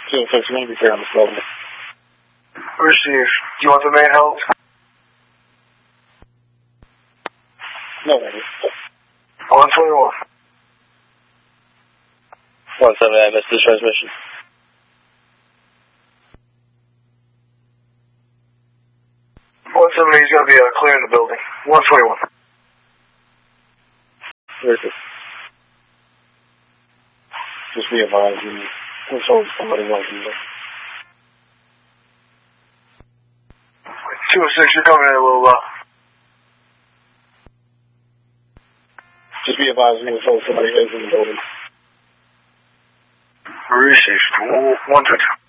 206, you need to be clear on this building. Receive. Do you want the main help? No, baby. 121. 170, I missed this transmission. He's got to be clearing the building. 121. Where is it? Just be advised, I'm told somebody wants you. 206, you're coming in a little while. Just be advised, I'm told somebody is in the building. Received. 122.